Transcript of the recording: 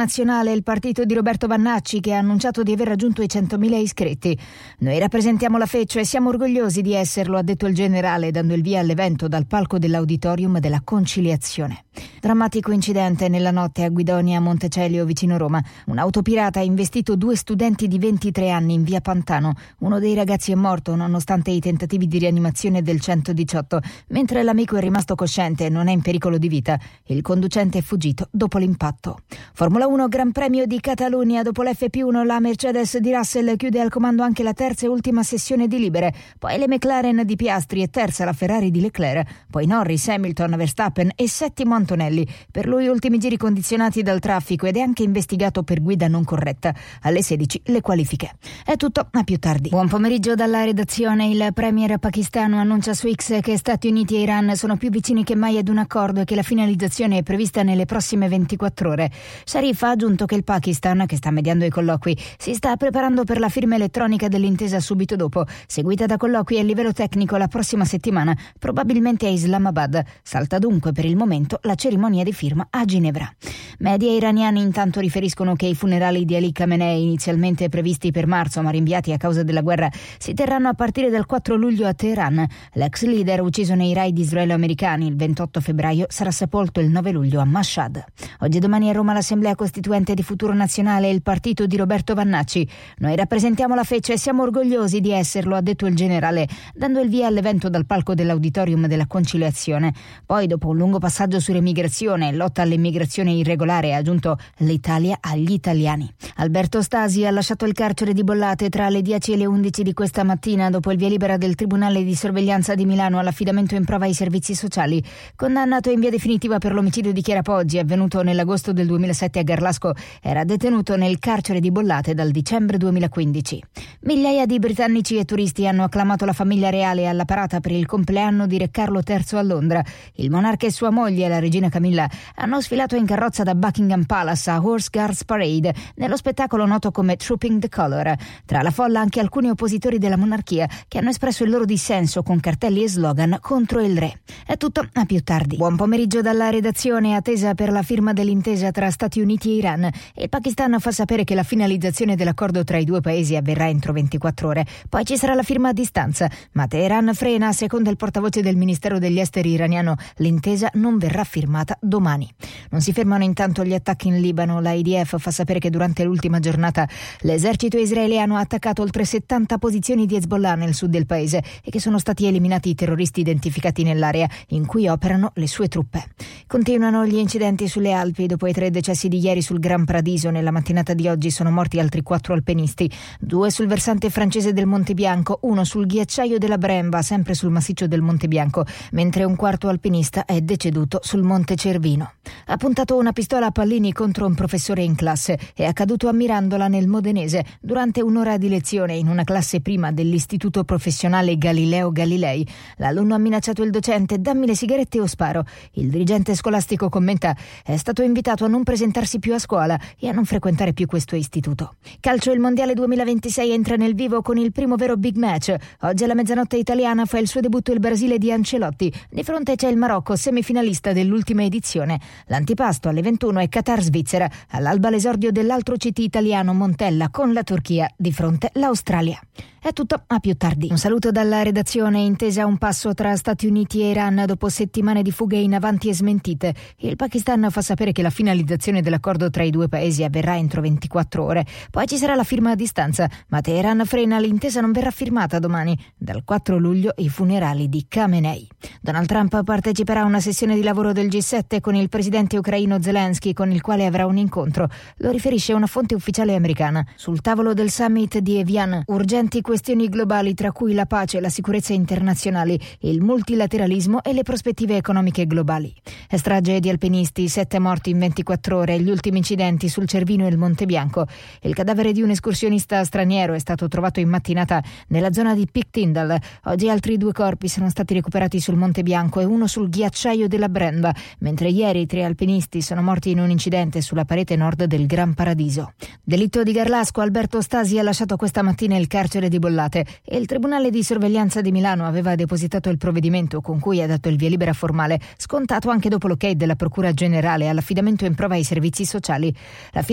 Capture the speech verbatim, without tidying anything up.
Nazionale è il partito di Roberto Vannacci, che ha annunciato di aver raggiunto i centomila iscritti. Noi rappresentiamo la Feccio e siamo orgogliosi di esserlo, ha detto il generale, dando il via all'evento dal palco dell'Auditorium della Conciliazione. Drammatico incidente nella notte a Guidonia, Montecelio, vicino Roma. Un'autopirata ha investito due studenti di ventitré anni in via Pantano. Uno dei ragazzi è morto nonostante i tentativi di rianimazione del centodiciotto, mentre l'amico è rimasto cosciente e non è in pericolo di vita. Il conducente è fuggito dopo l'impatto. Formula uno Gran Premio di Catalunya. Dopo l'F P uno la Mercedes di Russell chiude al comando anche la terza e ultima sessione di libere. Poi le McLaren di Piastri e terza la Ferrari di Leclerc. Poi Norris, Hamilton, Verstappen e settimo Antonelli. Per lui ultimi giri condizionati dal traffico ed è anche investigato per guida non corretta. Alle sedici le qualifiche. È tutto, a più tardi. Buon pomeriggio dalla redazione. Il premier pakistano annuncia su X che Stati Uniti e Iran sono più vicini che mai ad un accordo e che la finalizzazione è prevista nelle prossime ventiquattro ore. Sharif ha aggiunto che il Pakistan, che sta mediando i colloqui, si sta preparando per la firma elettronica dell'intesa subito dopo, seguita da colloqui a livello tecnico la prossima settimana, probabilmente a Islamabad. Salta dunque per il momento la cerimonia di firma a Ginevra. Media iraniani intanto riferiscono che i funerali di Ali Khamenei, inizialmente previsti per marzo ma rinviati a causa della guerra, si terranno a partire dal quattro luglio a Teheran. L'ex leader, ucciso nei raid israelo-americani il ventotto febbraio, sarà sepolto il nove luglio a Mashhad. Oggi e domani a Roma l'Assemblea Costituente di Futuro Nazionale e il partito di Roberto Vannacci. Noi rappresentiamo la Feccia e siamo orgogliosi di esserlo, ha detto il generale, dando il via all'evento dal palco dell'Auditorium della Conciliazione. Poi, dopo un lungo passaggio sull'emigrazione e lotta all'immigrazione irregolare, ha aggiunto l'Italia agli italiani. Alberto Stasi ha lasciato il carcere di Bollate tra le dieci e le undici di questa mattina dopo il via libera del Tribunale di Sorveglianza di Milano all'affidamento in prova ai servizi sociali. Condannato in via definitiva per l'omicidio di Chiara Poggi avvenuto nell'agosto del duemilasette a Garlasco, era detenuto nel carcere di Bollate dal dicembre duemilaquindici. Migliaia di britannici e turisti hanno acclamato la famiglia reale alla parata per il compleanno di Re Carlo terzo a Londra. Il monarca e sua moglie, la regina Camilla, hanno sfilato in carrozza da Buckingham Palace a Horse Guards Parade, nello spettacolo noto come Trooping the Colour. Tra la folla anche alcuni oppositori della monarchia che hanno espresso il loro dissenso con cartelli e slogan contro il re. È tutto, a più tardi. Buon pomeriggio dalla redazione. Attesa per la firma dell'intesa tra Stati Uniti e Iran. Il Pakistan fa sapere che la finalizzazione dell'accordo tra i due paesi avverrà entro ventiquattro ore. Poi ci sarà la firma a distanza, ma Teheran frena. Secondo il portavoce del Ministero degli Esteri iraniano, l'intesa non verrà firmata domani. Non si fermano intanto gli attacchi in Libano. La I D F fa sapere che durante l'ultima giornata l'esercito israeliano ha attaccato oltre settanta posizioni di Hezbollah nel sud del paese e che sono stati eliminati i terroristi identificati nell'area in cui operano le sue truppe. Continuano gli incidenti sulle Alpi. Dopo i tre decessi di ieri sul Gran Paradiso, nella mattinata di oggi sono morti altri quattro alpinisti, due sul versante francese del Monte Bianco, uno sul ghiacciaio della Bremba, sempre sul massiccio del Monte Bianco, mentre un quarto alpinista è deceduto sul Monte Cervino. Ha puntato una pistola a pallini contro un professore in classe. È accaduto a Mirandola nel Modenese durante un'ora di lezione in una classe prima dell'istituto professionale Galileo Galilei. L'alunno ha minacciato il docente: dammi le sigarette o sparo. Il dirigente scolastico commenta: è stato invitato a non presentarsi più a scuola e a non frequentare più questo istituto. Calcio, il mondiale duemilaventisei entra nel vivo con il primo vero big match. Oggi alla mezzanotte italiana fa il suo debutto il Brasile di Ancelotti. Di fronte c'è il Marocco, semifinalista dell'ultima edizione. L'antipasto alle ventuno è Qatar-Svizzera. All'alba l'esordio dell'altro C T italiano Montella con la Turchia, di fronte l'Australia. È tutto, a più tardi. Un saluto dalla redazione. Intesa a un passo tra Stati Uniti e Iran dopo settimane di fughe in avanti e smentite. Il Pakistan fa sapere che la finalizzazione dell'accordo tra i due paesi avverrà entro ventiquattro ore. Poi ci sarà la firma a distanza, ma Teheran frena. L'intesa non verrà firmata domani. Dal quattro luglio i funerali di Khamenei. Donald Trump parteciperà a una sessione di lavoro del G sette con il presidente ucraino Zelensky, con il quale avrà un incontro. Lo riferisce una fonte ufficiale americana. Sul tavolo del summit di Evian, urgenti questioni globali, tra cui la pace, la sicurezza internazionali, il multilateralismo e le prospettive economiche globali. Strage di alpinisti, sette morti in ventiquattro ore, gli ultimi incidenti sul Cervino e il Monte Bianco. Il cadavere di un escursionista straniero è stato trovato in mattinata nella zona di Peak Tyndall. Oggi altri due corpi sono stati recuperati sul Monte Bianco e uno sul ghiacciaio della Bremba, mentre ieri tre alpinisti sono morti in un incidente sulla parete nord del Gran Paradiso. Delitto di Garlasco. Alberto Stasi ha lasciato questa mattina il carcere di Bollate e il Tribunale di Sorveglianza di Milano aveva depositato il provvedimento con cui ha dato il via libera formale, scontato anche dopo l'ok della Procura Generale all'affidamento in prova ai servizi sociali. La